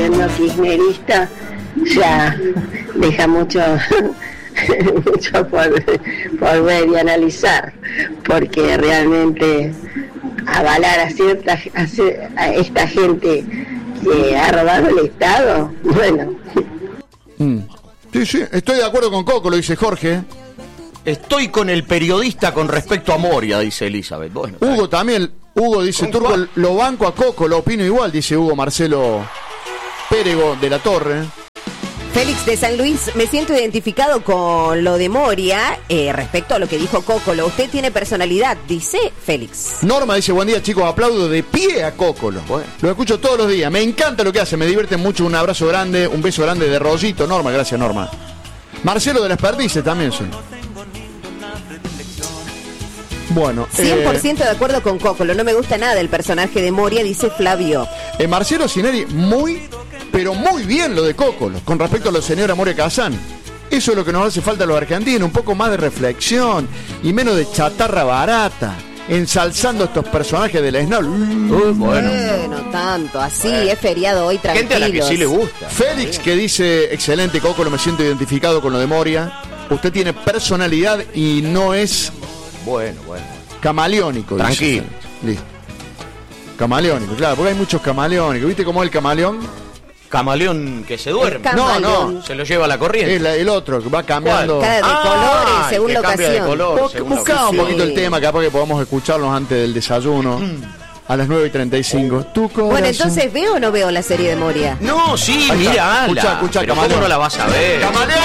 Siendo kirchnerista ya deja mucho por ver y analizar, porque realmente avalar a esta gente que ha robado el Estado, bueno. Sí, estoy de acuerdo con Coco, lo dice Jorge. Estoy con el periodista con respecto a Moria, dice Elizabeth. Bueno, Hugo también, Hugo dice, Turco, lo banco a Coco, lo opino igual, dice Hugo Marcelo Pérego de la Torre. Félix de San Luis, me siento identificado con lo de Moria, respecto a lo que dijo Cócolo. Usted tiene personalidad, dice Félix. Norma dice, buen día chicos, aplaudo de pie a Cócolo. Bueno, lo escucho todos los días, me encanta lo que hace, me divierte mucho, un abrazo grande, un beso grande de Rollito. Norma, gracias Norma. Marcelo de las Perdices también, sí. Bueno, 100% de acuerdo con Cócolo, no me gusta nada el personaje de Moria, dice Flavio. Marcelo Cineri, pero muy bien lo de Cócolo, con respecto a la señora Moria Kazán. Eso es lo que nos hace falta a los argentinos, un poco más de reflexión y menos de chatarra barata, ensalzando estos personajes del SNAL. Bueno, tanto, así es feriado hoy, tranquilos. Gente a la que sí le gusta. Félix, que dice, excelente Cócolo, me siento identificado con lo de Moria. Usted tiene personalidad y no es... Bueno. Camaleónico. Tranquilo. Listo. Camaleónico, claro, porque hay muchos camaleónicos. ¿Viste cómo es el camaleón? Camaleón que se duerme. No. Se lo lleva a la corriente. El otro que va cambiando. Cada de colores, según la ocasión. Buscaba un poquito el tema, capaz que podamos escucharlos antes del desayuno. A las 9:35. Tu corazón. Bueno, entonces, ¿veo o no veo la serie de Moria? No, sí, mira. Escucha, ¿Cómo no la vas a ver? Camaleón.